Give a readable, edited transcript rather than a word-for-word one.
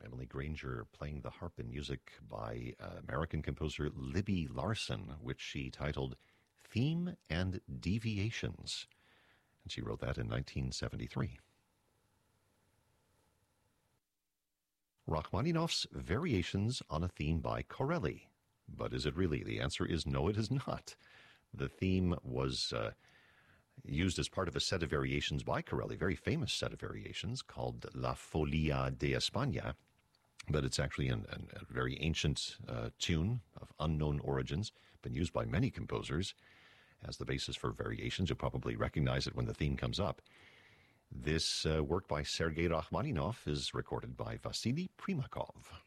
Emily Granger playing the harp in music by American composer Libby Larsen, which she titled Theme and Deviations. And she wrote that in 1973. Rachmaninoff's Variations on a Theme by Corelli. But is it really? The answer is no, it is not. The theme was used as part of a set of variations by Corelli, very famous set of variations called La Folia de España. But it's actually a very ancient tune of unknown origins, been used by many composers as the basis for variations. You'll probably recognize it when the theme comes up. This work by Sergei Rachmaninoff is recorded by Vasily Primakov.